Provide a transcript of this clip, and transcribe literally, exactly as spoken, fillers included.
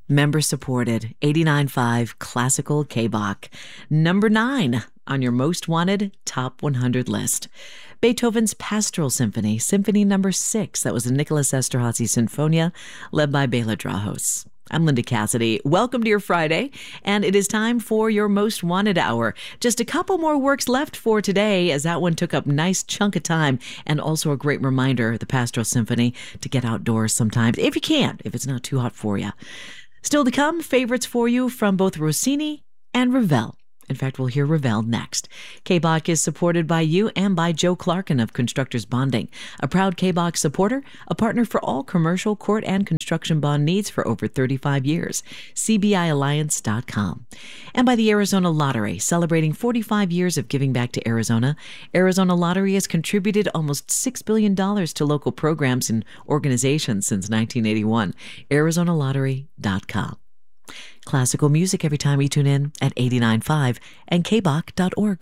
Member supported, eighty-nine point five Classical K-Bach. Number nine on your most wanted top one hundred list. Beethoven's Pastoral Symphony, Symphony number six. That was the Nicholas Esterhazy Sinfonia, led by Bela Drahos. I'm Linda Cassidy. Welcome to your Friday, and it is time for your Most Wanted Hour. Just a couple more works left for today, as that one took up a nice chunk of time, and also a great reminder, the Pastoral Symphony, to get outdoors sometimes, if you can, if it's not too hot for you. Still to come, favorites for you from both Rossini and Ravel. In fact, we'll hear Ravel next. K-Bach is supported by you and by Joe Clarkin of Constructors Bonding, a proud K-Bach supporter, a partner for all commercial, court, and construction bond needs for over thirty-five years. C B I Alliance dot com. And by the Arizona Lottery, celebrating forty-five years of giving back to Arizona. Arizona Lottery has contributed almost six billion dollars to local programs and organizations since nineteen eighty-one. Arizona Lottery dot com. Classical music every time you tune in at eighty-nine point five and K Bach dot org.